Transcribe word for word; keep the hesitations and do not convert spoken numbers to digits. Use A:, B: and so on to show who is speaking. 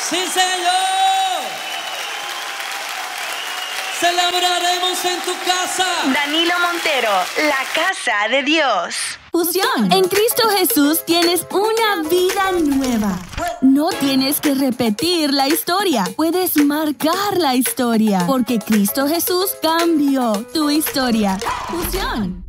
A: Sí, Señor. Celebraremos en tu casa.
B: Danilo Montero, la casa de Dios.
C: Fusión. En Cristo Jesús tienes una vida nueva. No tienes que repetir la historia. Puedes marcar la historia. Porque Cristo Jesús cambió tu historia. Fusión.